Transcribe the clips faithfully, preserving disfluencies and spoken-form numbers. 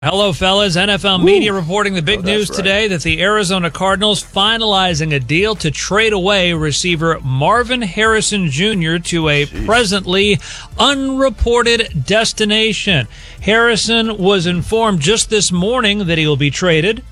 Hello, fellas. N F L Woo. Media reporting the big oh, news right. today that the Arizona Cardinals finalizing a deal to trade away receiver Marvin Harrison Junior to a Jeez. presently unreported destination. Harrison was informed just this morning that he will be traded.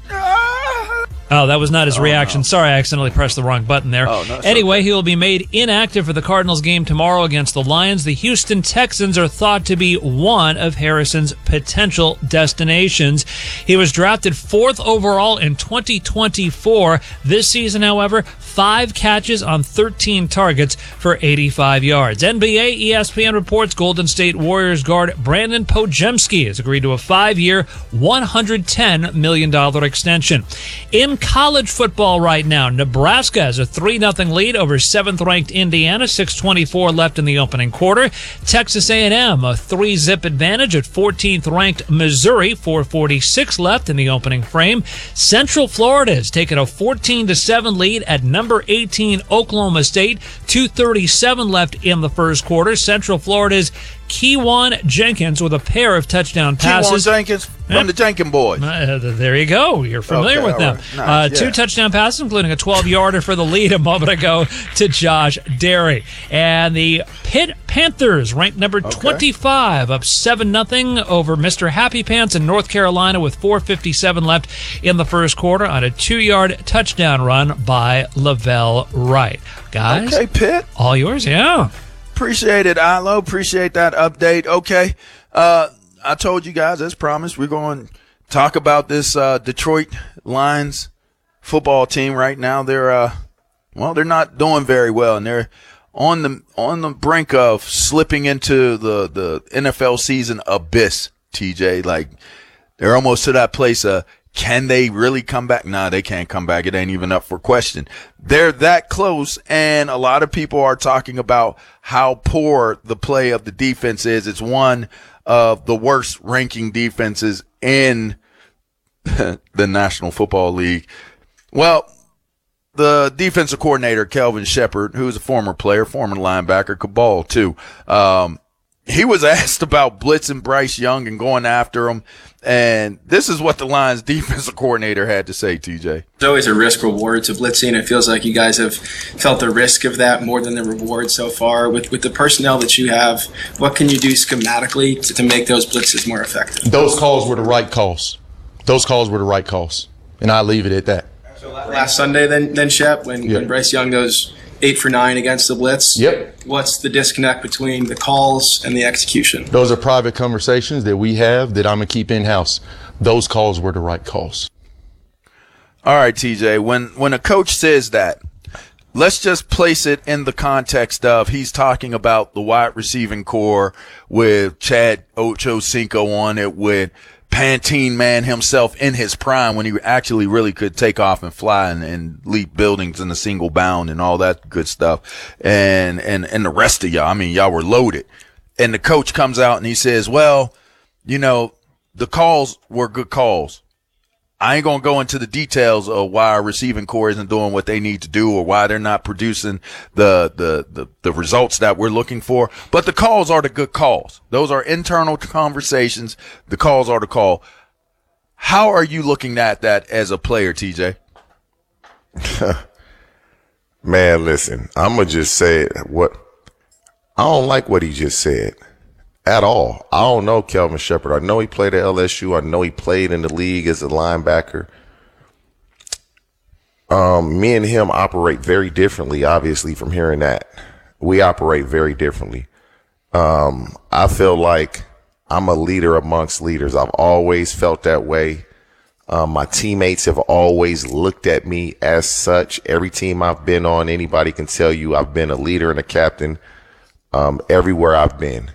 Oh, that was not his oh, reaction. No. Sorry, I accidentally pressed the wrong button there. Oh, no, anyway, okay. he will be made inactive for the Cardinals game tomorrow against the Lions. The Houston Texans are thought to be one of Harrison's potential destinations. He was drafted fourth overall in twenty twenty-four. This season, however, five catches on thirteen targets for eighty-five yards. N B A E S P N reports Golden State Warriors guard Brandon Podziemski has agreed to a five-year, one hundred ten million dollars extension. In college football right now, Nebraska has a three nothing lead over seventh-ranked Indiana, six twenty-four left in the opening quarter. Texas A and M, a three-zip advantage at fourteenth-ranked Missouri, four forty-six left in the opening frame. Central Florida has taken a fourteen to seven lead at number eighteen Oklahoma State, two thirty-seven left in the first quarter. Central Florida's Keywan Jenkins with a pair of touchdown passes. Keywan Jenkins from yep. the Jenkins boys. Uh, there you go. You're familiar okay, with them. Right. Nice, uh, two yeah. touchdown passes, including a twelve-yarder for the lead a moment ago to Josh Derry. And the Pitt Panthers, ranked number okay. twenty-five, up seven nothing over Mister Happy Pants in North Carolina with four fifty-seven left in the first quarter on a two-yard touchdown run by Lavelle Wright. Guys, okay, Pitt. all yours, yeah. Appreciate it, Ilo. Appreciate that update. Okay, uh, I told you guys, as promised, we're going to talk about this uh, Detroit Lions football team right now. They're, uh, well, they're not doing very well, and they're on the on the brink of slipping into the, the N F L season abyss, T J. Like, they're almost to that place of, can they really come back? Nah, they can't come back. It ain't even up for question. They're that close, and a lot of people are talking about how poor the play of the defense is. It's one of the worst ranking defenses in the National Football League. Well, the defensive coordinator, Kelvin Shepard, who's a former player, former linebacker, could ball too. Um, he was asked about blitzing Bryce Young and going after him. And this is what the Lions defensive coordinator had to say, T J. There's always a risk reward to blitzing. It feels like you guys have felt the risk of that more than the reward so far. With with the personnel that you have, what can you do schematically to, to make those blitzes more effective? Those calls were the right calls. Those calls were the right calls. And I leave it at that. So last Sunday, then, then Shep, when, yep. when Bryce Young goes eight for nine against the blitz. Yep. What's the disconnect between the calls and the execution? Those are private conversations that we have that I'm going to keep in-house. Those calls were the right calls. All right, T J, when, when a coach says that, let's just place it in the context of he's talking about the wide receiving core with Chad Ochocinco on it, with Pantene Man himself in his prime when he actually really could take off and fly and, and leap buildings in a single bound and all that good stuff. And, and, and the rest of y'all, I mean, y'all were loaded. And the coach comes out and he says, well, you know, the calls were good calls. I ain't going to go into the details of why our receiving core isn't doing what they need to do or why they're not producing the, the, the, the results that we're looking for. But the calls are the good calls. Those are internal conversations. The calls are the call. How are you looking at that as a player, T J? Man, listen, I'm going to just say what I don't like what he just said. At all. I don't know Kelvin Shepard. I know he played at L S U. I know he played in the league as a linebacker. Um, me and him operate very differently, obviously, from hearing that. We operate very differently. Um, I feel like I'm a leader amongst leaders. I've always felt that way. Um, my teammates have always looked at me as such. Every team I've been on, anybody can tell you I've been a leader and a captain um, everywhere I've been.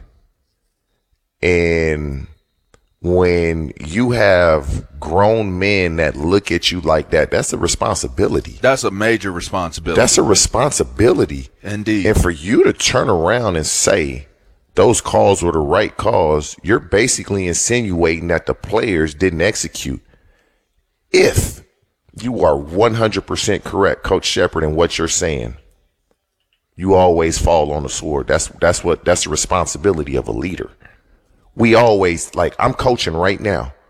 And when you have grown men that look at you like that, that's a responsibility. That's a major responsibility. That's a responsibility. Indeed. And for you to turn around and say those calls were the right calls, you're basically insinuating that the players didn't execute. If you are one hundred percent correct, Coach Shepard, in what you're saying, you always fall on the sword. That's that's what that's the responsibility of a leader. We always, like, I'm coaching right now.